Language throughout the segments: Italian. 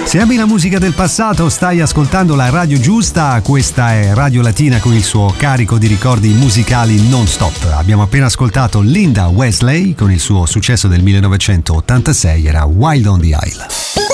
Se ami la musica del passato, stai ascoltando la radio giusta. Questa è Radio Latina con il suo carico di ricordi musicali non stop. Abbiamo appena ascoltato Linda Wesley con il suo successo del 1986, era Wild on the Isle.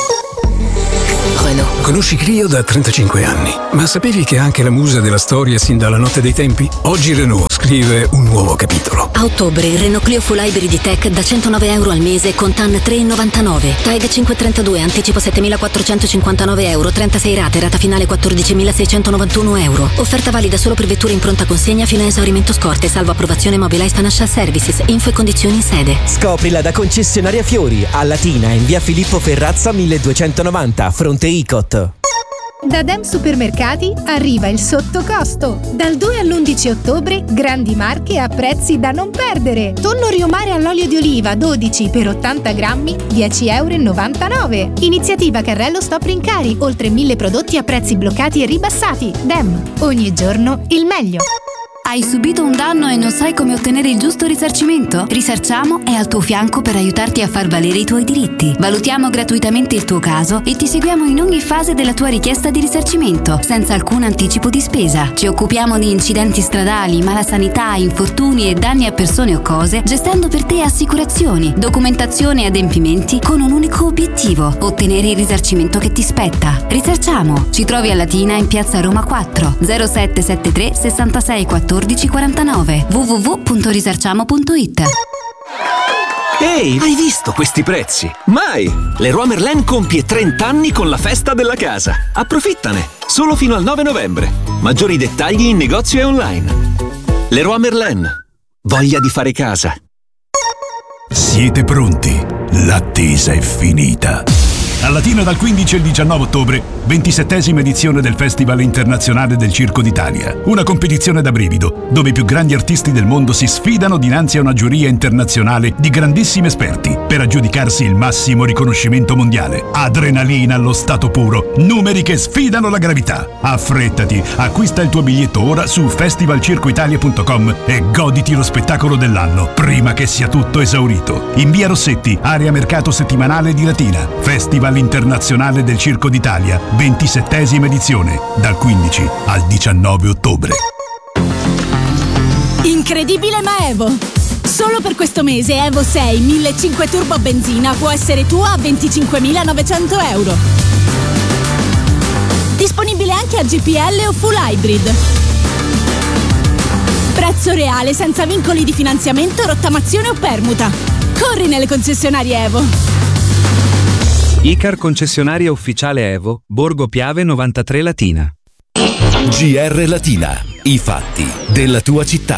Renault. Conosci Clio da 35 anni, ma sapevi che è anche la musa della storia sin dalla notte dei tempi? Oggi Renault scrive un nuovo capitolo. A ottobre il Renault Clio Full Hybrid Tech da €109 al mese con TAN 3,99. TAG 532, anticipo €7.459, 36 rate, rata finale €14.691. Offerta valida solo per vetture in pronta consegna fino a esaurimento scorte, salvo approvazione Mobilize Financial Services. Info e condizioni in sede. Scoprila da concessionaria Fiori, a Latina in via Filippo Ferrazza 1290, fronte Icot. Da Dem Supermercati arriva il sottocosto. Dal 2 all'11 ottobre, grandi marche a prezzi da non perdere. Tonno riomare all'olio di oliva 12 per 80 grammi, €10,99. Iniziativa Carrello Stop Rincari, oltre 1000 prodotti a prezzi bloccati e ribassati. Dem, ogni giorno il meglio. Hai subito un danno e non sai come ottenere il giusto risarcimento? Risarciamo è al tuo fianco per aiutarti a far valere i tuoi diritti. Valutiamo gratuitamente il tuo caso e ti seguiamo in ogni fase della tua richiesta di risarcimento, senza alcun anticipo di spesa. Ci occupiamo di incidenti stradali, malasanità, infortuni e danni a persone o cose, gestendo per te assicurazioni, documentazione e adempimenti con un unico obiettivo: ottenere il risarcimento che ti spetta. Risarciamo. Ci trovi a Latina in piazza Roma 4, 0773 66 14 49, www.risarciamo.it. Ehi, hai visto questi prezzi? Mai! Leroy Merlin compie 30 anni con la festa della casa. Approfittane! Solo fino al 9 novembre. Maggiori dettagli in negozio e online. Leroy Merlin. Voglia di fare casa. Siete pronti? L'attesa è finita. A Latina dal 15 al 19 ottobre, 27esima edizione del Festival Internazionale del Circo d'Italia. Una competizione da brivido, dove i più grandi artisti del mondo si sfidano dinanzi a una giuria internazionale di grandissimi esperti per aggiudicarsi il massimo riconoscimento mondiale. Adrenalina allo stato puro, numeri che sfidano la gravità. Affrettati, acquista il tuo biglietto ora su festivalcircoitalia.com e goditi lo spettacolo dell'anno, prima che sia tutto esaurito. In via Rossetti, area mercato settimanale di Latina. Festival Internazionale del Circo d'Italia, 27esima edizione, dal 15 al 19 ottobre. Incredibile ma Evo! Solo per questo mese Evo 6 1500 turbo benzina può essere tua a €25.900. Disponibile anche a GPL o Full Hybrid. Prezzo reale senza vincoli di finanziamento, rottamazione o permuta. Corri nelle concessionarie Evo. Icar concessionaria ufficiale Evo, Borgo Piave 93 Latina. GR Latina, i fatti della tua città.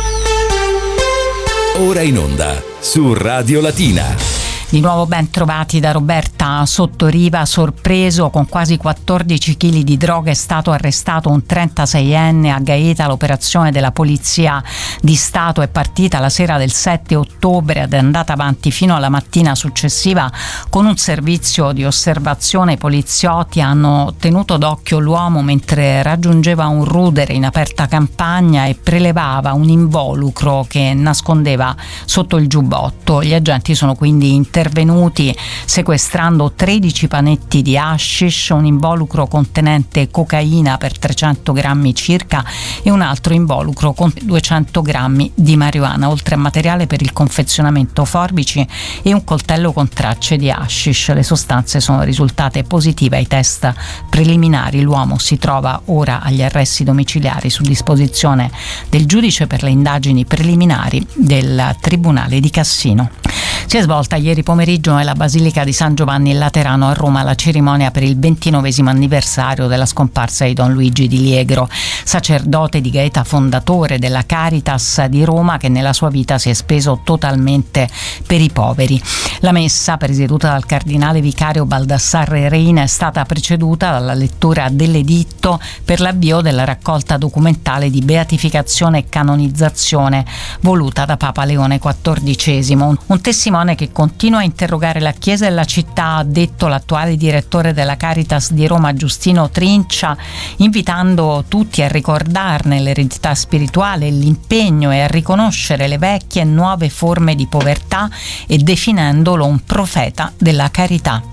Ora in onda su Radio Latina. Di nuovo ben trovati da Roberta Sottoriva. Sorpreso con quasi 14 kg di droga è stato arrestato un 36enne a Gaeta. L'operazione della Polizia di Stato è partita la sera del 7 ottobre ed è andata avanti fino alla mattina successiva con un servizio di osservazione. I poliziotti hanno tenuto d'occhio l'uomo mentre raggiungeva un rudere in aperta campagna e prelevava un involucro che nascondeva sotto il giubbotto. Gli agenti sono quindi intervenuti sequestrando 13 panetti di hashish, un involucro contenente cocaina per 300 grammi circa e un altro involucro con 200 grammi di marijuana, oltre a materiale per il confezionamento, forbici e un coltello con tracce di hashish. Le sostanze sono risultate positive ai test preliminari. L'uomo si trova ora agli arresti domiciliari su disposizione del giudice per le indagini preliminari del Tribunale di Cassino. Si è svolta ieri pomeriggio nella Basilica di San Giovanni in Laterano a Roma la cerimonia per il 29esimo anniversario della scomparsa di Don Luigi Di Liegro, sacerdote di Gaeta, fondatore della Caritas di Roma, che nella sua vita si è speso totalmente per i poveri. La messa, presieduta dal cardinale vicario Baldassarre Reina, è stata preceduta dalla lettura dell'editto per l'avvio della raccolta documentale di beatificazione e canonizzazione voluta da Papa Leone XIV. Un testimone che continua a interrogare la Chiesa e la città, ha detto l'attuale direttore della Caritas di Roma Giustino Trincia, invitando tutti a ricordarne l'eredità spirituale, l'impegno e a riconoscere le vecchie e nuove forme di povertà e definendolo un profeta della carità.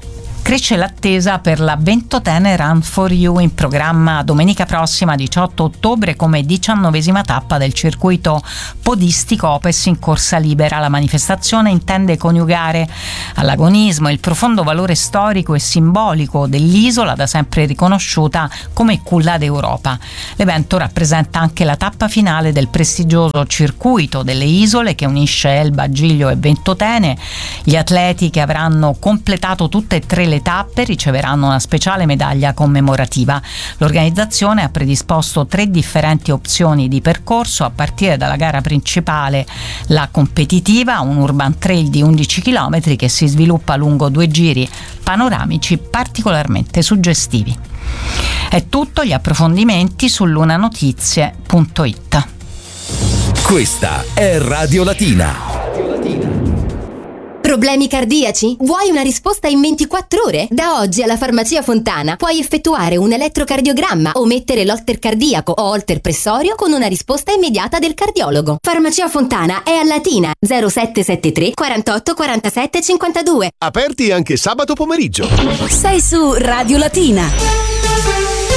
Cresce l'attesa per la Ventotene Run for You, in programma domenica prossima 18 ottobre come 19ª tappa del circuito podistico Opes in corsa libera. La manifestazione intende coniugare all'agonismo il profondo valore storico e simbolico dell'isola, da sempre riconosciuta come culla d'Europa. L'evento rappresenta anche la tappa finale del prestigioso circuito delle isole che unisce Elba, Giglio e Ventotene. Gli atleti che avranno completato tutte e 3 le tappe riceveranno una speciale medaglia commemorativa. L'organizzazione ha predisposto 3 differenti opzioni di percorso, a partire dalla gara principale, la competitiva, un urban trail di 11 km che si sviluppa lungo 2 giri panoramici particolarmente suggestivi. È tutto, gli approfondimenti su lunanotizie.it. Questa è Radio Latina. Problemi cardiaci? Vuoi una risposta in 24 ore? Da oggi alla Farmacia Fontana puoi effettuare un elettrocardiogramma o mettere l'holter cardiaco o holter pressorio con una risposta immediata del cardiologo. Farmacia Fontana è a Latina, 0773 48 47 52. Aperti anche sabato pomeriggio. Sei su Radio Latina.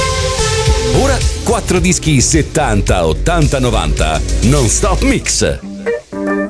Ora 4 dischi 70, 80, 90 non stop mix.